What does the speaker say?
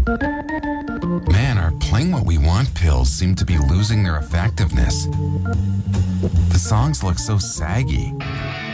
Man, our Playing What We Want pills seem to be losing their effectiveness. The songs look so saggy.